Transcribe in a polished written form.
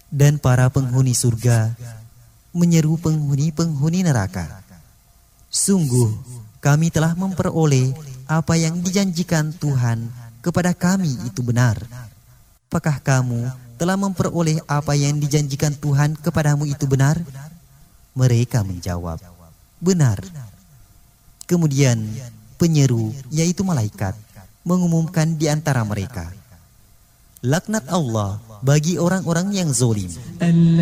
Dan para penghuni surga menyeru penghuni-penghuni neraka, "Sungguh kami telah memperoleh apa yang dijanjikan Tuhan kepada kami itu benar. Apakah kamu telah memperoleh apa yang dijanjikan Tuhan kepadamu itu benar?" Mereka menjawab, "Benar." Kemudian penyeru, yaitu malaikat, mengumumkan di antara mereka, "Laknat Allah bagi orang-orang yang zalim."